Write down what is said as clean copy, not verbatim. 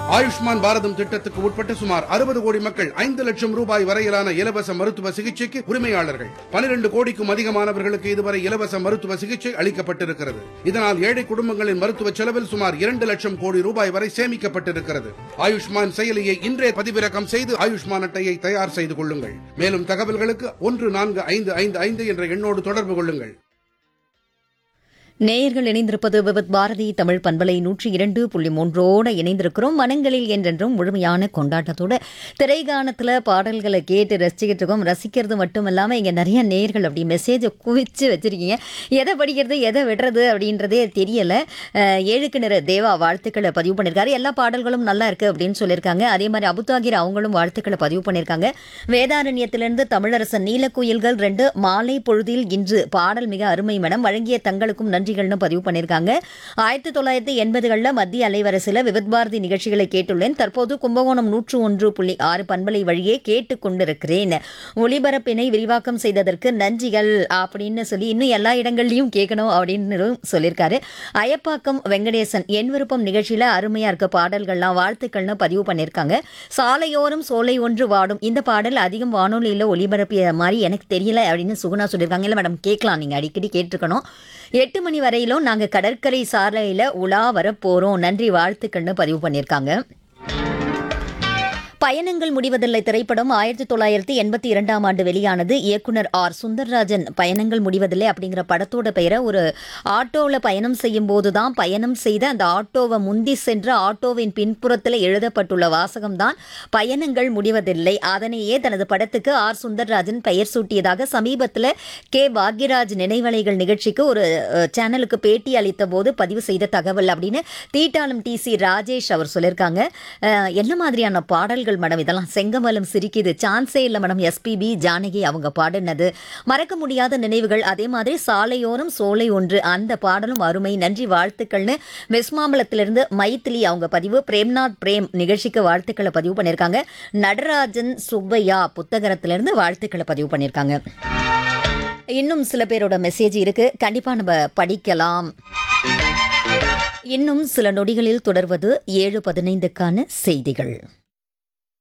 ஆயுஷ்மான் பாரதம் திட்டத்துக்கு உட்பட்ட சுமார் 60 கோடி மக்கள் 5 லட்சம் ரூபாய் வரையிலான இலவச மருத்துவ சிகிச்சைக்கு உரிமையாளர்கள். 12 கோடிக்கும் அதிகமானவர்களுக்கு இதுவரை இலவச மருத்துவ சிகிச்சை அளிக்கப்பட்டிருக்கிறது. இதனால் ஏழை குடும்பங்களின் மருத்துவ செலவில் சுமார் 2 லட்சம் கோடி ரூபாய் வரை சேமிக்கப்பட்டிருக்கிறது. ஆயுஷ்மான் செயலியை இன்றே பதிவிறக்கம் செய்து ஆயுஷ்மான் அட்டையை தயார் செய்து கொள்ளுங்கள். மேலும் தகவல்களுக்கு 14555 என்ற எண்ணோடு தொடர்பு கொள்ளுங்கள். நேயர்கள் இணைந்திருப்பது விவித் பாரதி தமிழ் பண்பலை 102.3 இணைந்திருக்கிறோம். மனங்களில் என்றென்றும் முழுமையான கொண்டாட்டத்தோட திரைகானத்தில் பாடல்களை கேட்டு ரசிச்சுக்கிட்டு இருக்கோம். ரசிக்கிறது மட்டும் இல்லாமல் இங்கே நிறைய நேயர்கள் அப்படி மெசேஜை குவிச்சு வச்சிருக்கீங்க. எதை படிக்கிறது எதை விடுறது அப்படின்றதே தெரியலை. ஏழுக்கு நிற தேவா வாழ்த்துக்களை பதிவு பண்ணியிருக்காரு. எல்லா பாடல்களும் நல்லா இருக்குது அப்படின்னு சொல்லியிருக்காங்க. அதே மாதிரி அபுதாகிர் அவங்களும் வாழ்த்துக்களை பதிவு பண்ணியிருக்காங்க. வேதாரண்யத்திலிருந்து தமிழரசன் நீலக்குயில்கள் 2 மாலை பொழுதில் இன்று பாடல் மிக அருமை மேடம், வழங்கிய தங்களுக்கும் நன்றிகள்னு பதிவு பண்ணியிருக்காங்க. 1980களில் மத்திய அலைவரிசையில் விவித் பாரதி நிகழ்ச்சிகளை கேட்டுள்ளேன். தற்போது கும்பகோணம் 101.6 பண்பலை வழியே கேட்டுக்கொண்டிருக்கிறேன். ஒளிபரப்பினை விரிவாக்கம் செய்ததற்கு நன்றிகள் அப்படின்னு சொல்லி இன்னும் எல்லா இடங்கள்லையும் கேட்கணும் அப்படின்னு சொல்லியிருக்காரு. அயப்பாக்கம் வெங்கடேசன் என் விருப்பம் நிகழ்ச்சியில் அருமையாக இருக்க பாடல்கள்லாம் வாழ்த்துக்கள்னு பதிவு பண்ணியிருக்காங்க. சாலையோரம் சோலை ஒன்று வாடும் இந்த பாடல் அதிகம் வானொலியில் ஒளிபரப்பிய மாதிரி எனக்கு தெரியல அப்படின்னு சுகுணா சொல்லியிருக்காங்க. இல்லை மேடம், கேட்கலாம், நீங்கள் அடிக்கடி கேட்டிருக்கணும். 8 மணி வரையிலும் நாங்கள் கடற்கரை சாலையில் உலா வர போகிறோம், நன்றி வாழ்த்துக்கள்னு பதிவு பண்ணியிருக்காங்க. பயணங்கள் முடிவதில்லை திரைப்படம் 1982ஆம் ஆண்டு வெளியானது. இயக்குனர் ஆர் சுந்தர்ராஜன் பயணங்கள் முடிவதில்லை அப்படிங்கிற படத்தோட பெயரை ஒரு ஆட்டோவில் பயணம் செய்யும் போதுதான் பயணம் செய்த அந்த ஆட்டோவை முந்தி சென்ற ஆட்டோவின் பின்புறத்தில் எழுதப்பட்டுள்ள வாசகம்தான் பயணங்கள் முடிவதில்லை. அதனையே தனது படத்துக்கு ஆர் சுந்தர்ராஜன் பெயர் சூட்டியதாக சமீபத்தில் கே பாக்யராஜ் நினைவலைகள் நிகழ்ச்சிக்கு ஒரு சேனலுக்கு பேட்டி அளித்த போது பதிவு செய்த தகவல் அப்படின்னு தீட்டாளம் TC ராஜேஷ் அவர் சொல்லியிருக்காங்க. என்ன மாதிரியான பாடல்கள் மேடம் இதெல்லாம்? செங்கமலம் சிரிக்குது, சான்ஸே இல்லை மேடம், SPB ஜானகி அவங்க பாடினது, மறக்க முடியாத நினைவுகள். அதே மாதிரி சாலையோரம் சோலை ஒன்று அந்த பாடலும் அருமை, நன்றி வாழ்த்துக்கள்னு வெஸ்மாம்பலத்திலிருந்து மைத்திலி அவங்க பதிவு. பிரேம்நாத் பிரேம் நிகழ்ச்சிக்கு வாழ்த்துக்களை பதிவு பண்ணியிருக்காங்க. நடராஜன் சுப்பையா புத்தகத்திலிருந்து வாழ்த்துக்களை பதிவு பண்ணியிருக்காங்க. இன்னும் சில பேரோட மெசேஜ் இருக்கு, கண்டிப்பா நம்ம படிக்கலாம். இன்னும் சில நொடிகளில் தொடர்வது 7:15க்கான செய்திகள்.